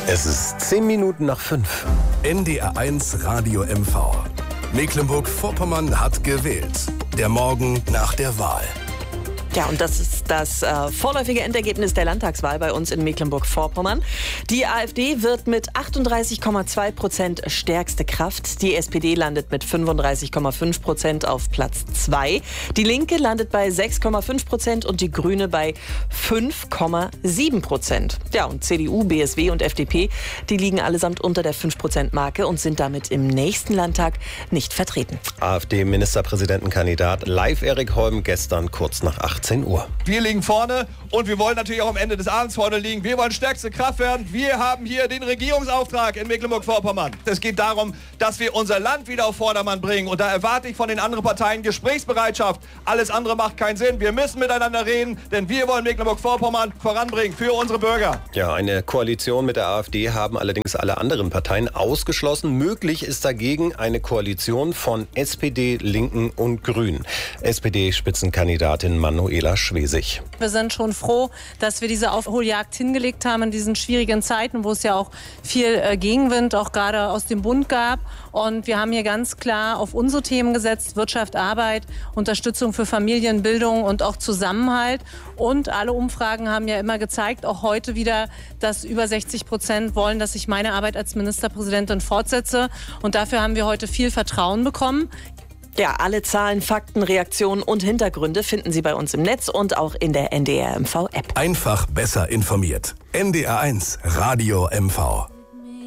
Es ist 10 Minuten nach 5. NDR1 Radio MV. Mecklenburg-Vorpommern hat gewählt. Der Morgen nach der Wahl. Ja, und das ist das vorläufige Endergebnis der Landtagswahl bei uns in Mecklenburg-Vorpommern. Die AfD wird mit 38,2% stärkste Kraft. Die SPD landet mit 35,5% auf Platz 2. Die Linke landet bei 6,5% und die Grüne bei 5,7%. Ja, und CDU, BSW und FDP, die liegen allesamt unter der 5%-Marke und sind damit im nächsten Landtag nicht vertreten. AfD-Ministerpräsidentenkandidat Live-Erik Holm gestern kurz nach 18 Uhr. Wir liegen vorne und wir wollen natürlich auch am Ende des Abends vorne liegen. Wir wollen stärkste Kraft werden. Wir haben hier den Regierungsauftrag in Mecklenburg-Vorpommern. Es geht darum, dass wir unser Land wieder auf Vordermann bringen. Und da erwarte ich von den anderen Parteien Gesprächsbereitschaft. Alles andere macht keinen Sinn. Wir müssen miteinander reden, denn wir wollen Mecklenburg-Vorpommern voranbringen für unsere Bürger. Ja, eine Koalition mit der AfD haben allerdings alle anderen Parteien ausgeschlossen. Möglich ist dagegen eine Koalition von SPD, Linken und Grünen. SPD-Spitzenkandidatin Manuela Schwesig. Wir sind schon froh, dass wir diese Aufholjagd hingelegt haben in diesen schwierigen Zeiten, wo es ja auch viel Gegenwind auch gerade aus dem Bund gab. Und wir haben hier ganz klar auf unsere Themen gesetzt: Wirtschaft, Arbeit, Unterstützung für Familien, Bildung und auch Zusammenhalt. Und alle Umfragen haben ja immer gezeigt, auch heute wieder, dass über 60% wollen, dass ich meine Arbeit als Ministerpräsidentin fortsetze. Und dafür haben wir heute viel Vertrauen bekommen. Ja, alle Zahlen, Fakten, Reaktionen und Hintergründe finden Sie bei uns im Netz und auch in der NDR MV App. Einfach besser informiert. NDR1 Radio MV.